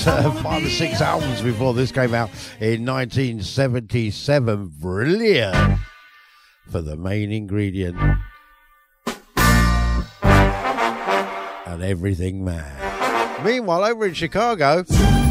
5 or 6 albums before this came out in 1977. Brilliant for the main ingredient. And Everything Man. Meanwhile, over in Chicago,